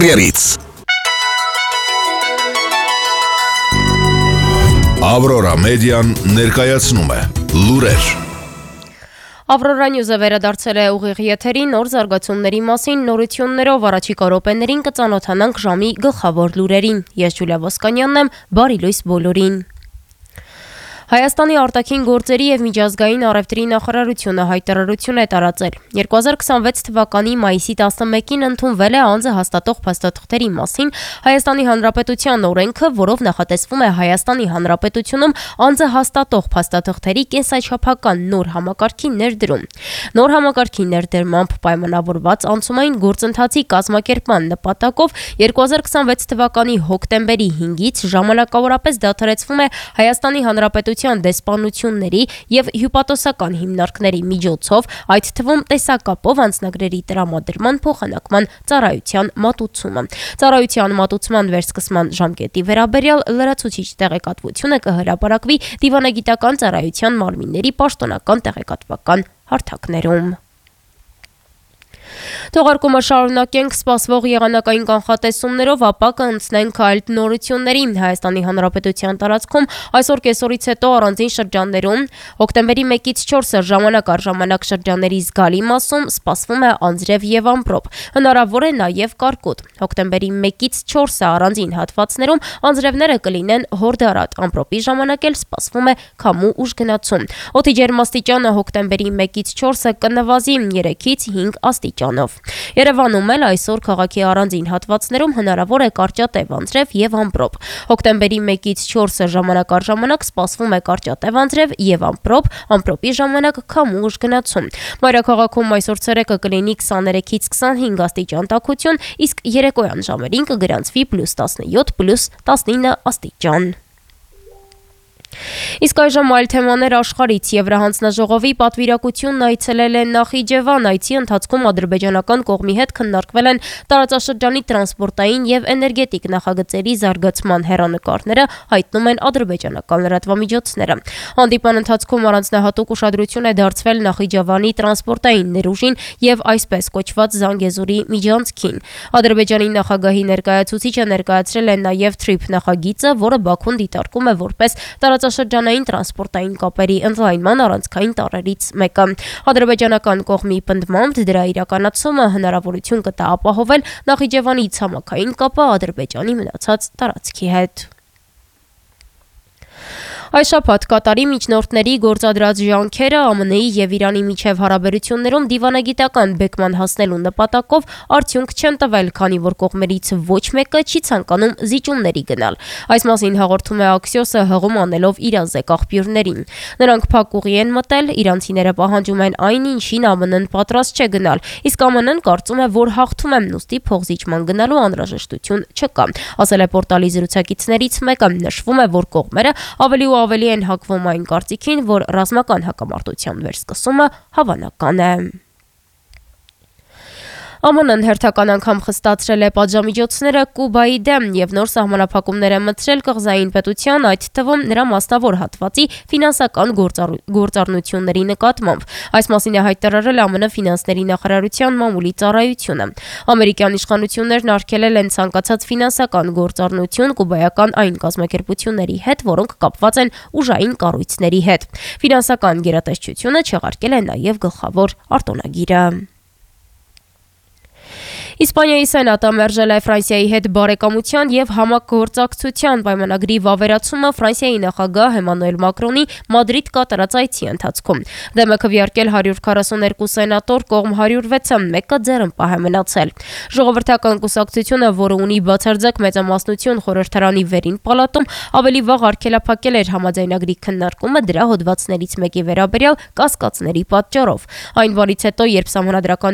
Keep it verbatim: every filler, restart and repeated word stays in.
Երից Ավրորա մեդիան ներկայացնում է լուրեր։ Ավրորա նյուզը վերադարձել է ուղիղ եթերին, նոր զարգացումների մասին նորություններով առաջիկա րոպեներին կծանոթանանք ժամի գլխավոր լուրերին։ Ես Ջուլիա Ոսկանյանն եմ, բարի լույս բոլորին։ Հայաստանի արտաքին գործերի և միջազգային առևտրի նախարարությունը հայտարարություն է տարածել։ երկու հազար քսանվեց թվականի մայիսի տասնմեկին ընդունվել է անձը հաստատող փաստաթղթերի մասին Հայաստանի Հանրապետության օրենքը, որով նախատեսվում է Հայաստանի Հանրապետությունում անձը հաստատող փաստաթղթերի կենսաչափական նոր համակարգի ներդրում։ Նոր համակարգի ներդրմամբ պայմանավորված անցումային գործընթացի կազմակերպման նպատակով երկու հազար քսանվեց թվականի հոկտեմբերի հինգից ժամանակավորապես դադարեցվում է Հայաստանի Հանրապետության դեսպանությունների և հյուպատոսական հիմնարկների միջոցով, այդ թվում տեսակապով անձնագրերի տրամադրման փոխանակման ծառայության մատուցումը։ Ծառայության մատուցման վերսկսման ժամկետի վերաբերյալ լրացուցիչ տեղեկատվությունը կհրապարակվի դիվանագիտական ծառայության մարմինների պաշտոնական տեղեկատվական հարթակներում։ Թողարկումը շարունակենք սպասվող եղանակային կանխատեսումներով, ապա կընթնենք այլ նորությունների։ Հայաստանի Հանրապետության տարածքում այսօր կեսօրից հետո առանձին շրջաններում հոկտեմբերի մեկից չորսը ժամանակ առ ժամանակ շրջանների զգալի մասում սպասվում է անձրև և ամպրոպ։ Հնարավոր է նաև կարկուտ։ Հոկտեմբերի մեկից չորսը առանձին հատվածներում անձրևները կլինեն հորդառատ, ամպրոպի ժամանակ էլ սպասվում է քամու ուժգնացում։ Օդի ջերմաստիճանը հոկտեմբերի մեկից չորսը կնվազի երեքից հինգ աստիճանով։ Երևանում էլ այսօր քաղաքի առանձին հատվածներում հնարավոր է կարճատև անձրև և ամպրոպ։ Հոկտեմբերի մեկից չորսը ժամանակ առ ժամանակ սպասվում է կարճատև անձրև և ամպրոպ, ամպրոպի ժամանակ քամու ուժգնացում։ Մայրաքաղաքում այսօր ցերեկը կլինի քսաներեքից քսանհինգ աստիճան տաքություն, իսկ երեկոյան ժամերին կգրանցվի պլյուս տասնյոթ, պլյուս տասնինը աստիճան։ Իսկ այժմ այլ թեմաներ աշխարհից։ Եվրահանձնաժողովի պատվիրակությունն այցելել է Նախիջևան։ Այցի ընթացքում ադրբեջանական կողմի հետ քննարկվել են տարածաշրջանի տրանսպորտային և էներգետիկ նախագծերի զարգացման հեռանկարները, հայտնում են ադրբեջանական լրատվամիջոցները։ Հանդիպան ընթացքում առանձնահատուկ ուշադրություն է դարձվել Նախիջևանի տրանսպորտային ներուժին և այսպես կոչված Զանգեզուրի միջանցքին։ Ադրբեջանի նախագահի ներկայացուցիչը ներկայացրել է նաև Թրիփ նախագիծը, որը Բաքուն դիտարկում է որպես տարածաշրջանային տրանսպորտային կապերի ընդլայնման առանցքային տարրերից մեկը։ Ադրբեջանական կողմի պնդմամբ դրա իրականացումը հնարավորություն կտա ապահովել Նախիջևանի ցամաքային կապը Ադրբեջանի մնացած տարածքի հետ։ Այս շաբաթ Կատարի միջնորդների գործադրած ջանքերը ԱՄՆ-ի և Իրանի միջև հարաբերություններում դիվանագիտական բեկման հասնելու նպատակով արդյունք չեն տվել, քանի որ կողմերից ոչ մեկը չի ցանկանում զիջումների գնալ։ Այս մասին հաղորդում է Axios-ը հղում անելով իրազեկ աղբյուրներին։ Նրանք փակ ուղի են մտել, իրանցիները պահանջում են այն, ինչին ԱՄՆ-ն պատրաստ չէ գնալ, իսկ ԱՄՆ-ն կարծում է, որ հաղթում են, ուստի փոխզիջման գնալու անհրաժեշտություն չկա, ասել է պորտալի զրուցակիցներից մեկը։ Նշվում է, որ կողմերը ավելի ու ավելի են հակվում այն կարծիքին, որ ռազմական հակամարտության վերսկսումը հավանական է։ ԱՄՆ-ն հերթական անգամ խստացրել է պատժամիջոցները Կուբայի դեմ և նոր սահմանափակումներ է մտցրել կղզային պետության, այդ թվում նրա մասնավոր հատվածի ֆինանսական գործառնությունների նկատմամբ։ Այս մասին է հայտարարել ԱՄՆ ֆինանսների նախարարության մամուլի ծառայությունը։ Ամերիկյան իշխանություններն արգելել են ցանկացած ֆինանսական գործառնություն կուբայական այն կազմակերպությունների հետ, որոնք կապված են ուժային կառույցների հետ։ Ֆինանսական գերատեսչությունը չեղարկել է նաև գլխավոր արտոնագիրը։ Իսպանիայի սենատը մերժել է Ֆրանսիայի հետ բարեկամության և համագործակցության պայմանագրի վավերացումը Ֆրանսիայի նախագահ Էմանուել Մակրոնի Մադրիդ կատարած այցի ընթացքում։ Դեմ է քվեարկել հարյուր քառասուներկու սենատոր, կողմ հարյուր վեցը, մեկը ձեռնպահ է մնացել։ Ժողովրդական կուսակցությունը, որը ունի բացարձակ մեծամասնություն խորհրդարանի վերին պալատում, ավելի վաղ արգելափակել էր համաձայնագրի քննարկումը դրա հոդվածներից մեկի վերաբերյալ կասկածների պատճառով։ Այն բանից հետո, երբ Սահմանադրական